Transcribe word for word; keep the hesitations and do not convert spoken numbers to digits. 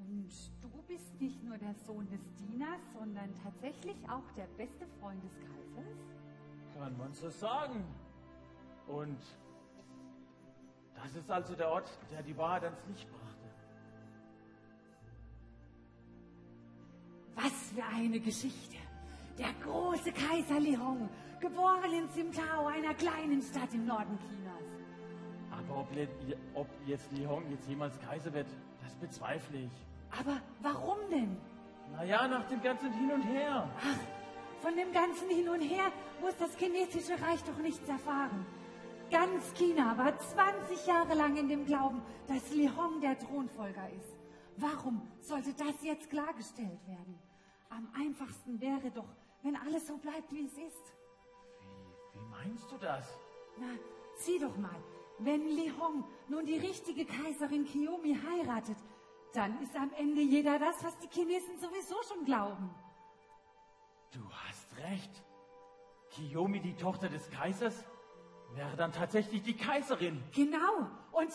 Und du bist nicht nur der Sohn des Dieners, sondern tatsächlich auch der beste Freund des Kaisers? Kann man so sagen. Und das ist also der Ort, der die Wahrheit ans Licht brachte. Was für eine Geschichte! Der große Kaiser Li Hong, geboren in Simtao, einer kleinen Stadt im Norden Chinas. Aber ob, ob jetzt Li Hong jetzt jemals Kaiser wird, das bezweifle ich. Aber warum denn? Naja, nach dem ganzen Hin und Her. Ach, von dem ganzen Hin und Her muss das chinesische Reich doch nichts erfahren. Ganz China war zwanzig Jahre lang in dem Glauben, dass Li Hong der Thronfolger ist. Warum sollte das jetzt klargestellt werden? Am einfachsten wäre doch, wenn alles so bleibt, wie es ist. Wie, wie meinst du das? Na, sieh doch mal, wenn Li Hong nun die richtige Kaiserin Kiyomi heiratet, dann ist am Ende jeder das, was die Chinesen sowieso schon glauben. Du hast recht. Kiyomi, die Tochter des Kaisers, wäre dann tatsächlich die Kaiserin. Genau. Und